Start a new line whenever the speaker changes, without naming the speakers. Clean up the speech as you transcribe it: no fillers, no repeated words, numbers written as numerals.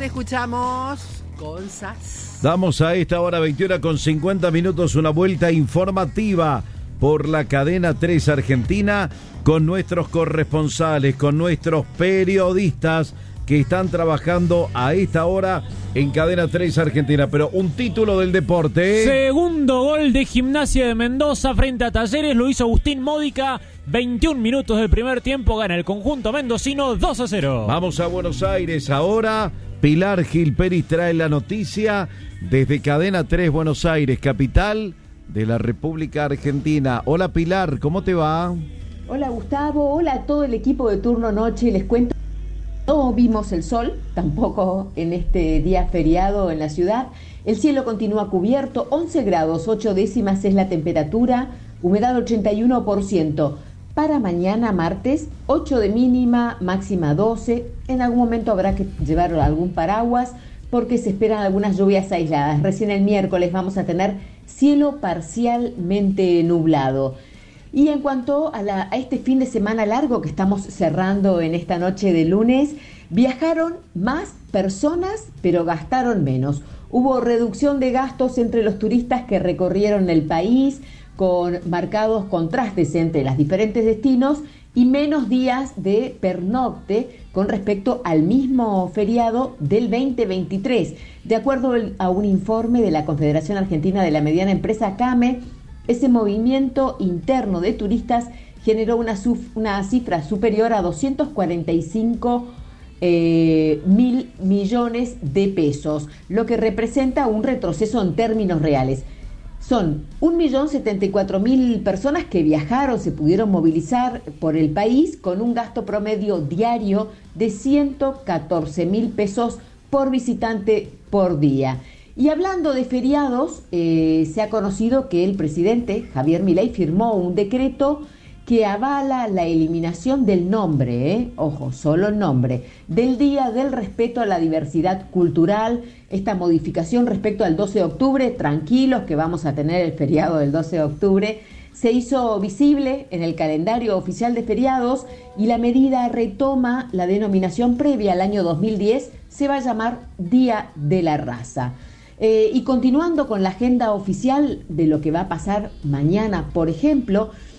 Juan, escuchamos cosas.
Damos a esta hora 21:50 una vuelta informativa por la cadena 3 Argentina con nuestros corresponsales, con nuestros periodistas que están trabajando a esta hora en cadena 3 Argentina. Pero un título del deporte.
Segundo gol de Gimnasia de Mendoza frente a Talleres, lo hizo Agustín Módica. 21 minutos del primer tiempo, gana el conjunto mendocino 2-0.
Vamos a Buenos Aires ahora. Pilar Gil Pérez trae la noticia desde cadena 3 Buenos Aires, capital de la República Argentina. Hola Pilar, ¿cómo te va?
Hola Gustavo, hola a todo el equipo de Turno Noche. Les cuento, no vimos el sol, tampoco en este día feriado en la ciudad. El cielo continúa cubierto, 11 grados 8 décimas es la temperatura, humedad 81%. Para mañana martes, 8 de mínima, máxima 12. En algún momento habrá que llevar algún paraguas porque se esperan algunas lluvias aisladas. Recién el miércoles vamos a tener cielo parcialmente nublado. Y en cuanto a este fin de semana largo que estamos cerrando en esta noche de lunes, viajaron más personas, pero gastaron menos. Hubo reducción de gastos entre los turistas que recorrieron el país, con marcados contrastes entre los diferentes destinos y menos días de pernocte con respecto al mismo feriado del 2023. De acuerdo a un informe de la Confederación Argentina de la Mediana Empresa, CAME, ese movimiento interno de turistas generó una cifra superior a 245 mil millones de pesos, lo que representa un retroceso en términos reales. Son 1.074.000 personas que viajaron, se pudieron movilizar por el país con un gasto promedio diario de 114.000 pesos por visitante por día. Y hablando de feriados, se ha conocido que el presidente Javier Milei firmó un decreto que avala la eliminación del nombre, ojo, solo el nombre, del Día del Respeto a la Diversidad Cultural. Esta modificación respecto al 12 de octubre, tranquilos que vamos a tener el feriado del 12 de octubre, se hizo visible en el calendario oficial de feriados y la medida retoma la denominación previa al año 2010, se va a llamar Día de la Raza. Y continuando con la agenda oficial de lo que va a pasar mañana, por ejemplo,